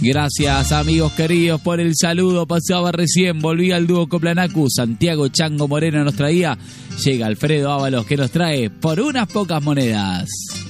Gracias, amigos queridos, por el saludo. Pasaba recién, volvía al dúo Coplanacu. Santiago Chango Moreno nos traía. Llega Alfredo Ábalos, que nos trae Por unas pocas monedas.